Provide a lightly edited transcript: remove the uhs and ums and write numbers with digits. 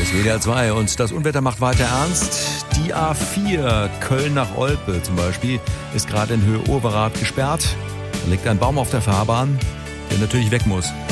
WDR 2 und das Unwetter macht weiter ernst. Die A4 Köln nach Olpe zum Beispiel ist gerade in Höhe Overath gesperrt. Da liegt ein Baum auf der Fahrbahn, der natürlich weg muss.